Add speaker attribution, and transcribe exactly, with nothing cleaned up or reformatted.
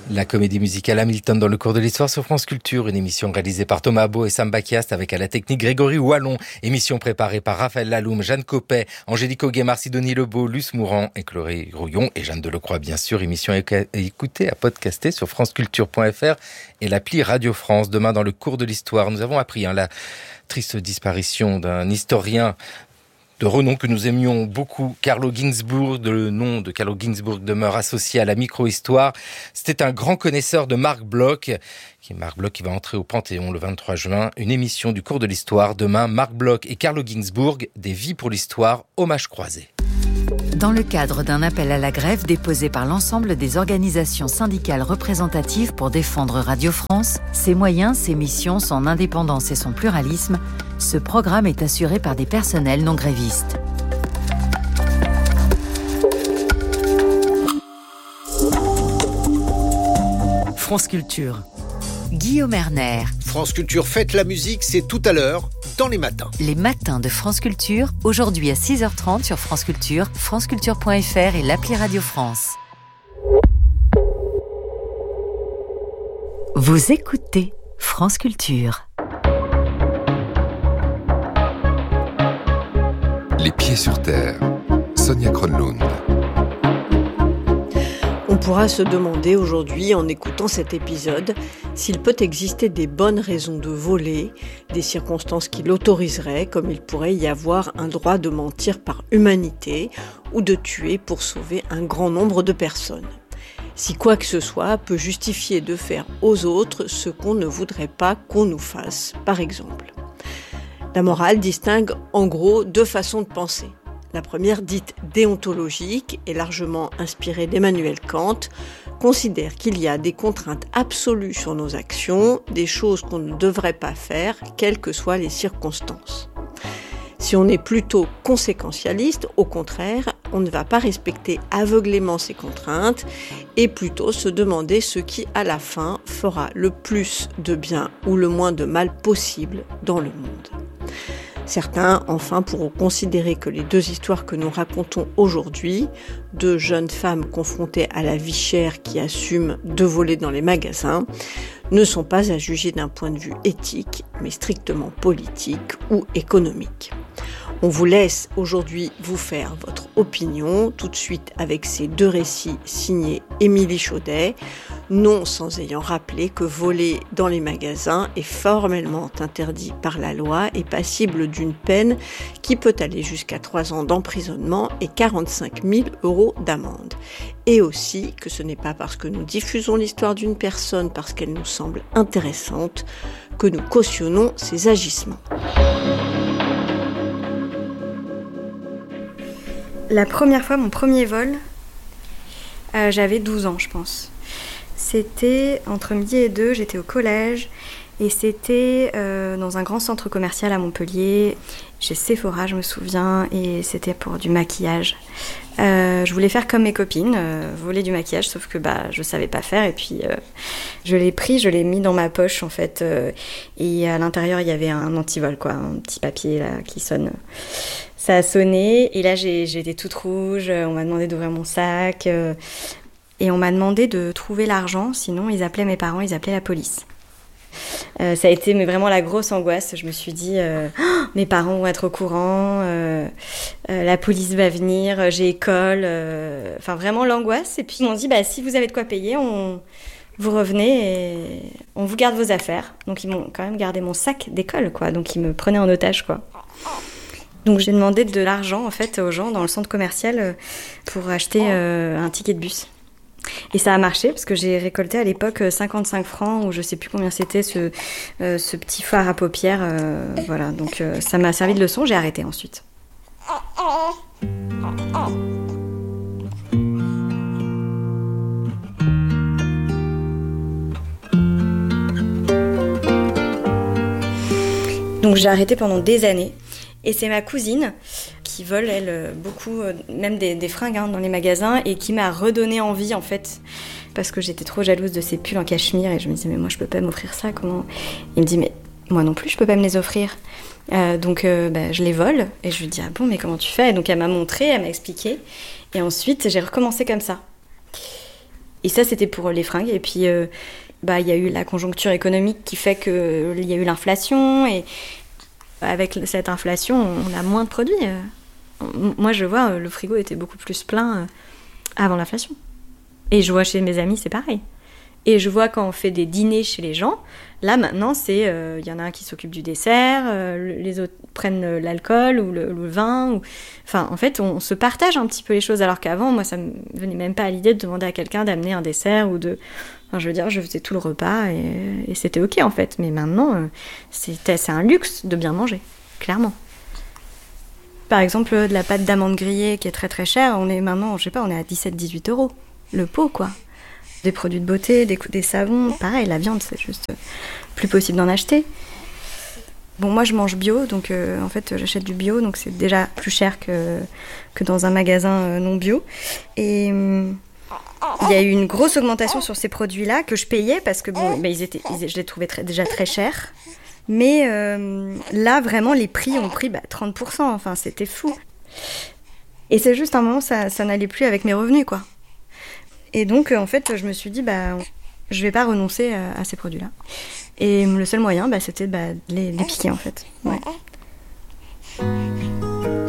Speaker 1: La comédie musicale Hamilton dans le cours de l'histoire sur France Culture, une émission réalisée par Thomas Abbo et Sam Bakiast avec à la technique Grégory Wallon, émission préparée par Raphaël Laloum, Jeanne Copet, Angélique Auguemar, Sidonie Lebeau, Luce Mourant et Chloé Grouillon et Jeanne Delecroix bien sûr. Émission à écouter, à podcaster sur franceculture point f r et l'appli Radio France. Demain dans le cours de l'histoire, nous avons appris hein, la triste disparition d'un historien de renom que nous aimions beaucoup, Carlo Ginzburg. Le nom de Carlo Ginzburg demeure associé à la micro-histoire. C'était un grand connaisseur de Marc Bloch, qui Marc Bloch qui va entrer au Panthéon le vingt-trois juin. Une émission du cours de l'histoire. Demain, Marc Bloch et Carlo Ginzburg, des vies pour l'histoire, hommage croisé.
Speaker 2: Dans le cadre d'un appel à la grève déposé par l'ensemble des organisations syndicales représentatives pour défendre Radio France, ses moyens, ses missions, son indépendance et son pluralisme, ce programme est assuré par des personnels non grévistes. France Culture. Guillaume Erner.
Speaker 3: France Culture fête la musique, c'est tout à l'heure, dans les matins.
Speaker 2: Les matins de France Culture, aujourd'hui à six heures trente sur France Culture, franceculture point f r et l'appli Radio France. Vous écoutez France Culture.
Speaker 4: Les pieds sur terre. Sonia Kronlund.
Speaker 5: On pourra se demander aujourd'hui, en écoutant cet épisode, s'il peut exister des bonnes raisons de voler, des circonstances qui l'autoriseraient, comme il pourrait y avoir un droit de mentir par humanité ou de tuer pour sauver un grand nombre de personnes. Si quoi que ce soit peut justifier de faire aux autres ce qu'on ne voudrait pas qu'on nous fasse, par exemple. La morale distingue en gros deux façons de penser. La première, dite déontologique et largement inspirée d'Emmanuel Kant, considère qu'il y a des contraintes absolues sur nos actions, des choses qu'on ne devrait pas faire, quelles que soient les circonstances. Si on est plutôt conséquentialiste, au contraire, on ne va pas respecter aveuglément ces contraintes et plutôt se demander ce qui, à la fin, fera le plus de bien ou le moins de mal possible dans le monde. Certains, enfin, pourront considérer que les deux histoires que nous racontons aujourd'hui, deux jeunes femmes confrontées à la vie chère qui assument de voler dans les magasins, ne sont pas à juger d'un point de vue éthique, mais strictement politique ou économique. On vous laisse aujourd'hui vous faire votre opinion, tout de suite avec ces deux récits signés Émilie Chaudet, non sans ayant rappelé que voler dans les magasins est formellement interdit par la loi et passible d'une peine qui peut aller jusqu'à trois ans d'emprisonnement et quarante-cinq mille euros d'amende. Et aussi que ce n'est pas parce que nous diffusons l'histoire d'une personne parce qu'elle nous semble intéressante que nous cautionnons ses agissements.
Speaker 6: La première fois, mon premier vol, euh, j'avais douze ans, je pense. C'était entre midi et deux, j'étais au collège et c'était euh, dans un grand centre commercial à Montpellier, chez Sephora, je me souviens, et c'était pour du maquillage. Euh, je voulais faire comme mes copines, euh, voler du maquillage, sauf que bah, je savais pas faire et puis euh, je l'ai pris, je l'ai mis dans ma poche en fait euh, et à l'intérieur il y avait un antivol, quoi, un petit papier là qui sonne. Ça a sonné et là j'ai, j'étais toute rouge, on m'a demandé d'ouvrir mon sac euh, et on m'a demandé de trouver l'argent, sinon ils appelaient mes parents, ils appelaient la police. Euh, ça a été mais vraiment la grosse angoisse. Je me suis dit, euh, oh, mes parents vont être au courant, euh, euh, la police va venir, j'ai école. Euh, enfin, vraiment l'angoisse. Et puis ils m'ont dit, bah, si vous avez de quoi payer, on, vous revenez et on vous garde vos affaires. Donc ils m'ont quand même gardé mon sac d'école, quoi. Donc ils me prenaient en otage, quoi. Donc j'ai demandé de l'argent en fait aux gens dans le centre commercial pour acheter euh, un ticket de bus. Et ça a marché parce que j'ai récolté à l'époque cinquante-cinq francs ou je sais plus combien c'était ce, euh, ce petit fard à paupières. Euh, voilà, donc euh, ça m'a servi de leçon, j'ai arrêté ensuite. Donc j'ai arrêté pendant des années. Et c'est ma cousine qui vole, elle, beaucoup, même des, des fringues hein, dans les magasins, et qui m'a redonné envie, en fait, parce que j'étais trop jalouse de ces pulls en cachemire, et je me disais, mais moi, je peux pas m'offrir ça, comment ? Il me dit, mais moi non plus, je peux pas me les offrir. Euh, donc, euh, bah, je les vole, et je lui dis, ah bon, mais comment tu fais ? Et donc, elle m'a montré, elle m'a expliqué, et ensuite, j'ai recommencé comme ça. Et ça, c'était pour les fringues. Et puis, euh, bah, il y a eu la conjoncture économique qui fait qu'il y a eu l'inflation. Et avec cette inflation, on a moins de produits. Moi, je vois, le frigo était beaucoup plus plein avant l'inflation. Et je vois chez mes amis, c'est pareil. Et je vois quand on fait des dîners chez les gens, là maintenant, c'est, il euh, y en a un qui s'occupe du dessert, euh, les autres prennent l'alcool ou le, le vin. Ou... Enfin, en fait, on, on se partage un petit peu les choses, alors qu'avant, moi, ça me venait même pas à l'idée de demander à quelqu'un d'amener un dessert ou de... Enfin, je veux dire, je faisais tout le repas et, et c'était ok, en fait. Mais maintenant, euh, c'est, c'est un luxe de bien manger, clairement. Par exemple, de la pâte d'amande grillée qui est très très chère, on est maintenant, je sais pas, on est à dix-sept à dix-huit euros. Le pot, quoi. Des produits de beauté, des, des savons, pareil, la viande, c'est juste plus possible d'en acheter. Bon, moi, je mange bio, donc euh, en fait, j'achète du bio, donc c'est déjà plus cher que, que dans un magasin euh, non bio. Et il hum, y a eu une grosse augmentation sur ces produits-là que je payais parce que bon, bah, ils étaient, ils, je les trouvais très, déjà très chers. Mais euh, là, vraiment, les prix ont pris bah, trente pour cent, enfin, c'était fou. Et c'est juste un moment, ça, ça n'allait plus avec mes revenus, quoi. Et donc, en fait, je me suis dit, bah, je vais pas renoncer à, à ces produits-là. Et le seul moyen, bah, c'était bah, de les, les piquer, en fait. Ouais.